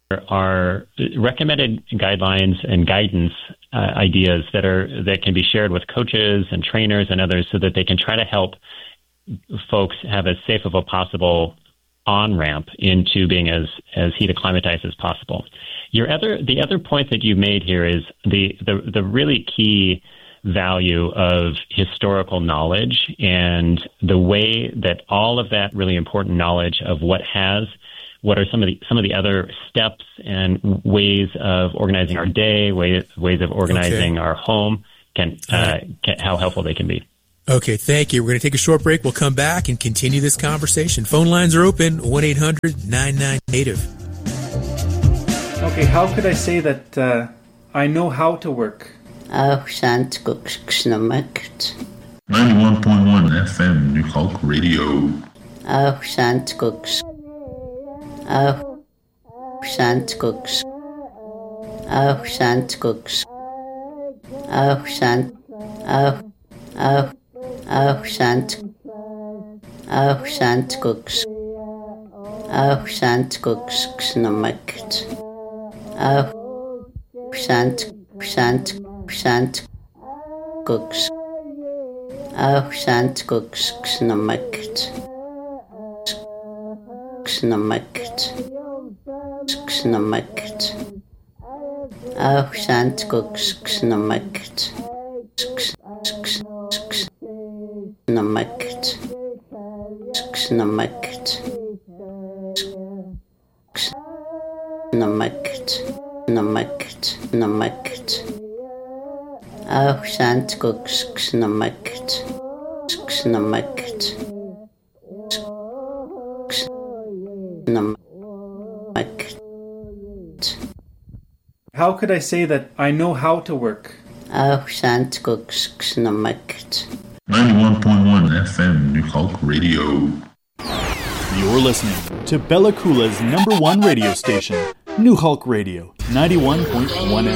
are recommended guidelines and guidance ideas that can be shared with coaches and trainers and others so that they can try to help folks have as safe of a possible on-ramp into being as heat acclimatized as possible. The other point that you made here is the really key value of historical knowledge and the way that all of that really important knowledge of what are some of the other steps and ways of organizing our day, ways of organizing our home, how helpful they can be. Okay, thank you. We're going to take a short break. We'll come back and continue this conversation. Phone lines are open, 1-800-99-NATIVE. Okay, how could I say that I know how to work? 91.1 FM New Hulk Radio. How could I say that I know how to work? 91.1 FM New Hulk Radio. You're listening to Bella Coola's #1 radio station, New Hulk Radio, 91.1 FM.